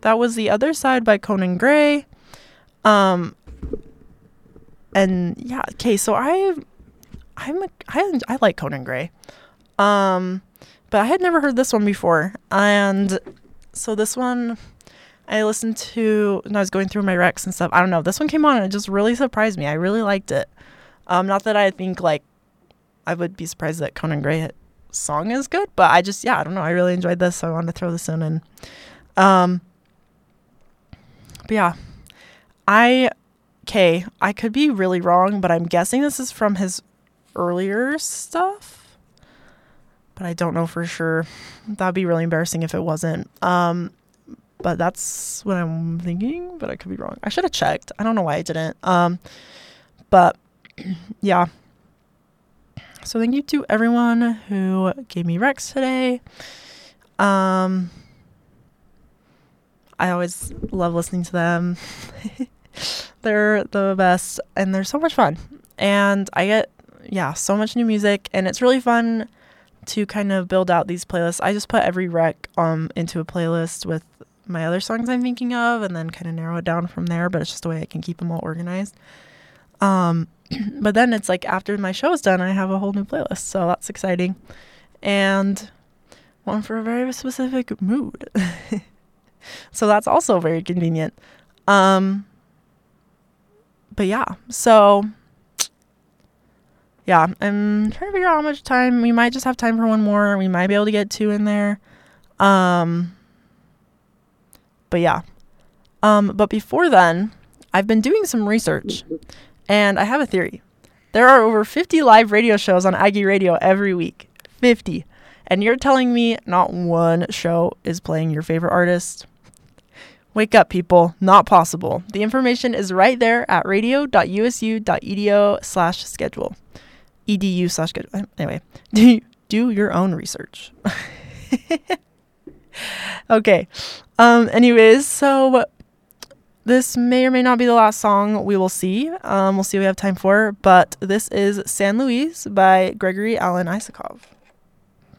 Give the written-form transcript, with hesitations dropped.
that was The Other Side by Conan Gray. And yeah, okay, so I like Conan Gray. But I had never heard this one before. And so this one I listened to when I was going through my recs and stuff. I don't know. This one came on and it just really surprised me. I really liked it. Not that I think like I would be surprised that Conan Gray song is good, but I don't know. I really enjoyed this, so I wanted to throw this in. And but yeah, I could be really wrong, but I'm guessing this is from his earlier stuff. But I don't know for sure. That'd be really embarrassing if it wasn't. But that's what I'm thinking, but I could be wrong. I should have checked. I don't know why I didn't. But yeah. So thank you to everyone who gave me recs today. I always love listening to them. They're the best and they're so much fun. And I get, so much new music, and it's really fun to kind of build out these playlists. I just put every rec into a playlist with my other songs I'm thinking of, and then kind of narrow it down from there, but it's just a way I can keep them all organized. But then it's like after my show is done, I have a whole new playlist, so that's exciting. And one for a very specific mood. So that's also very convenient. But yeah, so yeah, I'm trying to figure out how much time. We might just have time for one more. We might be able to get 2 in there. But yeah. But before then, I've been doing some research, and I have a theory. There are over 50 live radio shows on Aggie Radio every week. 50. And you're telling me not one show is playing your favorite artist? Wake up, people. Not possible. The information is right there at radio.usu.edu/schedule. edu/schedule. Anyway, do your own research. Okay. Anyways, so this may or may not be the last song. We will see. We'll see what we have time for. But this is San Luis by Gregory Alan Isakov.